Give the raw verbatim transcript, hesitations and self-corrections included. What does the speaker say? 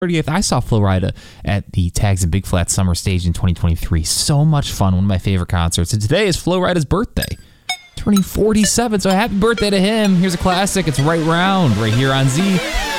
thirtieth, I saw Flo Rida at the Tags and Big Flat Summer Stage in twenty twenty-three. So much fun, one of my favorite concerts. And today is Flo Rida's birthday, turning forty-seven. So happy birthday to him. Here's a classic. It's Right Round right here on Z.